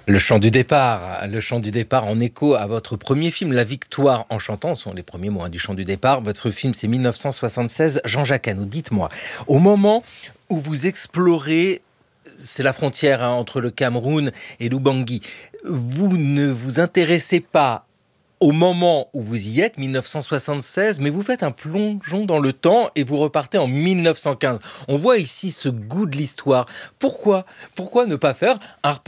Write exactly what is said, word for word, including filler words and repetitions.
Le chant du départ, le chant du départ en écho à votre premier film, La Victoire en chantant, ce sont les premiers mots hein, du chant du départ. Votre film, c'est dix-neuf cent soixante-seize. Jean-Jacques Hano, dites-moi, au moment où vous explorez, c'est la frontière hein, entre le Cameroun et l'Ubangui, vous ne vous intéressez pas au moment où vous y êtes, dix-neuf cent soixante-seize, mais vous faites un plongeon dans le temps et vous repartez en dix-neuf cent quinze. On voit ici ce goût de l'histoire. Pourquoi ? Pourquoi ne pas faire un